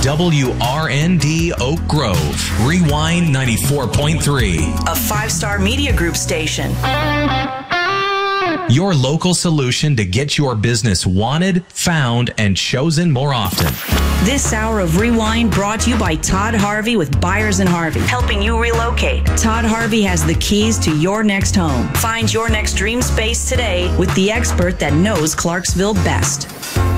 WRND Oak Grove, Rewind 94.3. A 5-star media group station. Your local solution to get your business wanted, found, and chosen more often. This hour of Rewind brought to you by Todd Harvey with Buyers and Harvey, helping you relocate. Todd Harvey has the keys to your next home. Find your next dream space today with the expert that knows Clarksville best.